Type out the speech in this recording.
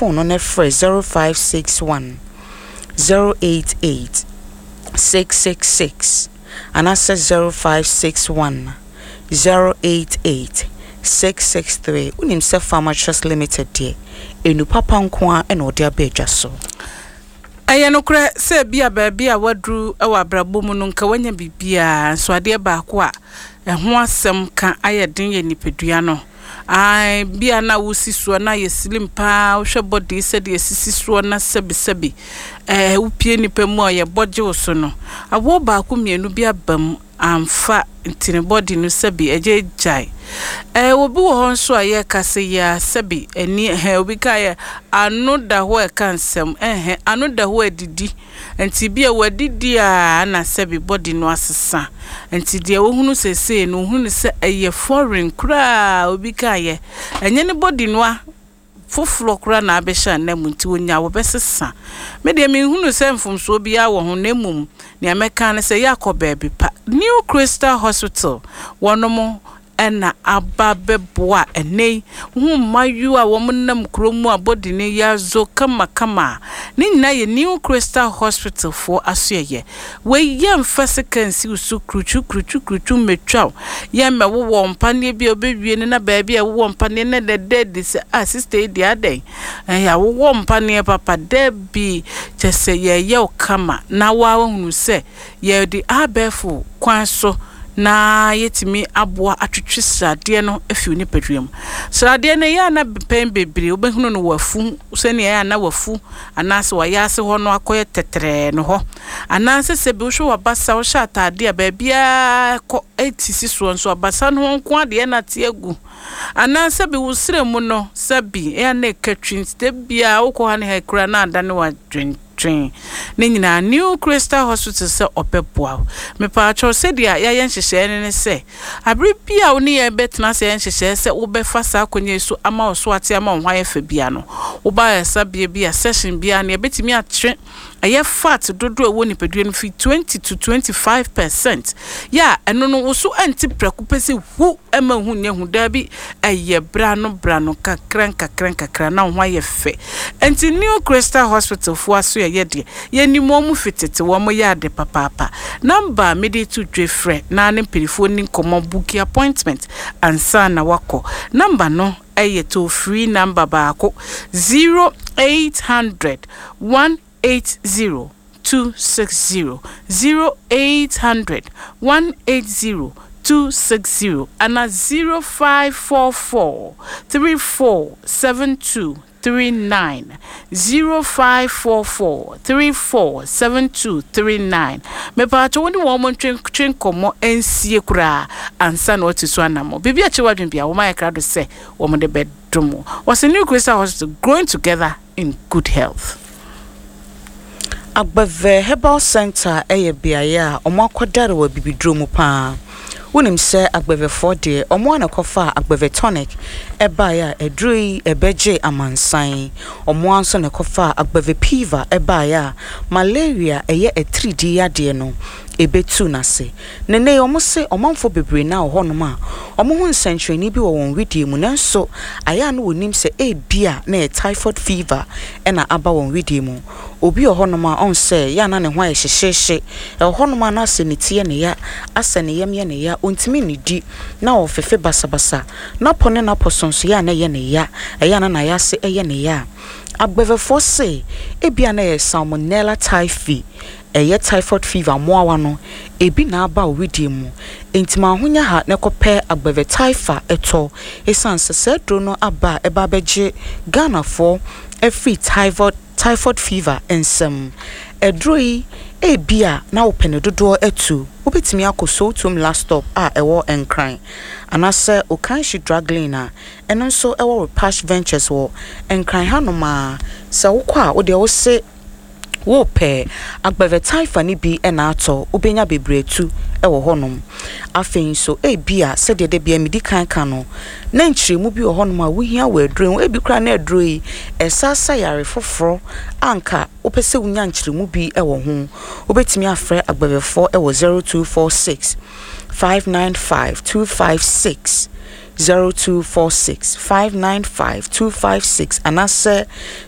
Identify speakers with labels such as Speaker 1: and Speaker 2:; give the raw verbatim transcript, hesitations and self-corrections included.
Speaker 1: phone on fresh zero five six one zero eight eight six six six and I said zero five six one zero eight eight six six three. Unim se Farmer Trust Limited dear. Enu papa nkwa eno dia beja so.
Speaker 2: Aya no kra se bia ba bia wadru e wa brabo mu no nka wanya bibia so ade ba ko a eho asem ka ayeden ye nipadua no. Ai bia na wusi so na ye slim pa wo hwe body se de sisi so na sebi sebi eh upie nipa mu ye boje wo so no awo ba ko mienu bia bam amfa ntine body no sebi eje jai eh obi wo hon so aye kase ya sebi eni eh obi ka ya anu da ho e kansem eh anu da ho adidi enti bia wadidi a na sebi body no asesa enti de wo hunu sese no hunu se eye foreign kra obi ka ye enye ne body no a foforo kra na abehya na munti wonya wo besesa me de me hunu se mfomso bi a wo ho na mum ne ameka ne se yakob pa New Crystal Hospital wonomo ena ababeboa enei hu mayu a womnam kromu abodi ne yazo kama kama ni nyina ye New Crystal Hospital for asoye we yem fasikansi usu kruchu kruchu kruchu metwa ye me wo mpane bi obewie ne na baabi a wo mpane ne de dead se assist di aden ya wo mpane papa debi chese ye ye kama na wa hunu se ye di abefu kwan so na yetimi aboa atwetwe srade no afiu ni padwam srade ne ya na pen bebre obehunu no wafu sene ya na wafu anase wayase ho no akoye tetere no ho anase se bi hwo wabasa wo sha atade a ba bia ko eighty so nso abasa no nko ade na te agu anase bi wusire mu no sabi ya na katwin ste bia wo ko ha ne hekura na adane wa dwen ne nyina New Crystal Hospital se opeboa me pa cho se dia ya yen hyehye ne se abri bia oni ye betna se yen hyehye se wo be fa sa akonye su ama oso ate ama hwan ye fa bia no wo ba ya sa bia bia session bia ne betimi atwe aye fat dodo ewo ni pedue no fi twenty to twenty-five percent ya eno no wo so anti prekupese hu ema hu ne hu da bi aye bra no bra no kakran kakran kakran na hwan ye fe anti New Crystal Hospital fo aso ye de ye ni mo mu fitete wo mo ya de papa number me de to dwefre na ne pelifo ni komo book appointment ansa na wako number no aye to free number baako zero eight hundred one eight zero two six zero zero eight hundred one eight zero two six zero and a zero five four four three four seven two three nine zero five four four three four seven two three nine me pa cho woni wo mo twen twen komo ensie kura ansa na otiso anamo bibia che wadwen bia wo mai kra do se wo mo de bedroom was a New Crystal Hospital growing together in good health.
Speaker 1: Agbave Herbal Center eye biaya omo akodare wa bibidromu pa wonim se agbave for de omo anakofa agbave tonic eba ya edrui ebeje amansan omo anso nakofa agbave piva eba ya malaria eye e three D ya de no ebetu na se nene omo se omanfo bebre na ohonoma omo hu nsentweni bi wo won widie mu nanso aya no wonim se e bia na typhoid fever ena aba won widie mu obi ohonoma on se ya na ne ho ayehyehye e ohonoma na se ne tie ne ya ase ne yem ye ne ya ontimi ne di na ofefe basabasa na pone na posonso ya na ye ne ya aya na na ya se eye ne ya agbeve force e bia na ye salmonella typhi eye typhoid fever moawa no ebi na aba owidie mu entima ahonya ha ne kopɛ agbeve typha eto esanse sedro no aba eba beje Ghana for every typhoid typhoid fever ensem edroi ebia na opene dodo etu obetimi akoso tum last stop a ewo enkran anase okanshi draglina eno nso ewo Repash Ventures wo enkran hanoma se wokwa wo de wo se wo pe agbeve typha ni bi ena ato obenya bebretu ewo honom afein so e bia se de de bia medikan kan no na nchiremu bi wo honom a wo hia wo adron e bi kra na adroi esasa yare foforo anka opese wunya nchiremu bi ewo ho obetimi afre agbevefo ewo zero two four six five nine five two five six zero two four six five nine five two five six and I say